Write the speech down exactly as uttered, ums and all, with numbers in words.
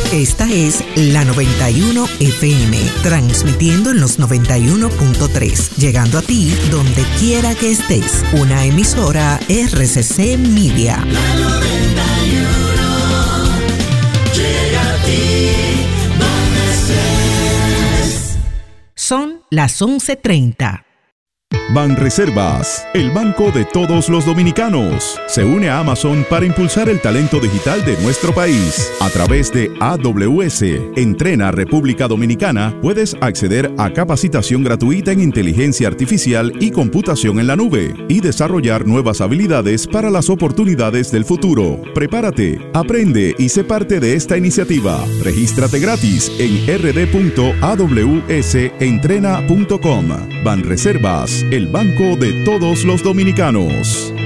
Esta es la noventa y uno F M, transmitiendo en los noventa y uno punto tres, llegando a ti donde quiera que estés. Una emisora R C C Media. La noventa y uno llega a ti donde estés. Son las once treinta. Banreservas, el banco de todos los dominicanos, se une a Amazon para impulsar el talento digital de nuestro país. A través de A W S, Entrena República Dominicana, puedes acceder a capacitación gratuita en inteligencia artificial y computación en la nube y desarrollar nuevas habilidades para las oportunidades del futuro. Prepárate, aprende y sé parte de esta iniciativa. Regístrate gratis en r d punto a w s entrena punto com. Banreservas, el banco de todos los dominicanos.